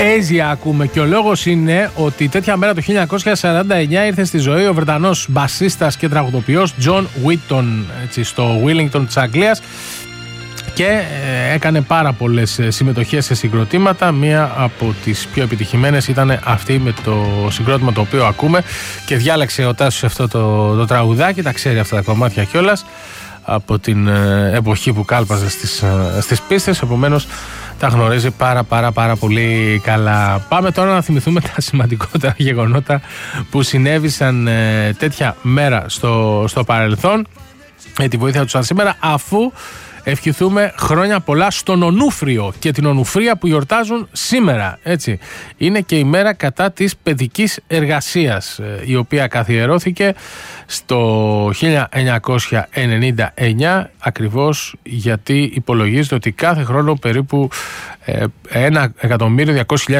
Έζια ακούμε και ο λόγος είναι ότι τέτοια μέρα το 1949 ήρθε στη ζωή ο Βρετανός μπασίστας και τραγουδοποιός John Wetton, έτσι, στο Wellington της Αγγλίας, και έκανε πάρα πολλές συμμετοχές σε συγκροτήματα. Μία από τις πιο επιτυχημένες ήταν αυτή με το συγκρότημα το οποίο ακούμε, και διάλεξε ο Τάσος αυτό το τραγουδάκι, τα ξέρει αυτά τα κομμάτια κιόλας από την εποχή που κάλπαζε στις πίστες, επομένως τα γνωρίζει πάρα πολύ καλά. Πάμε τώρα να θυμηθούμε τα σημαντικότερα γεγονότα που συνέβησαν τέτοια μέρα στο παρελθόν, με τη βοήθεια του σαν σήμερα, αφού ευχηθούμε χρόνια πολλά στον Ονούφριο και την Ονουφρία που γιορτάζουν σήμερα, έτσι. Είναι και η μέρα κατά της παιδικής εργασίας, η οποία καθιερώθηκε στο 1999, ακριβώς γιατί υπολογίζεται ότι κάθε χρόνο περίπου 1.200.000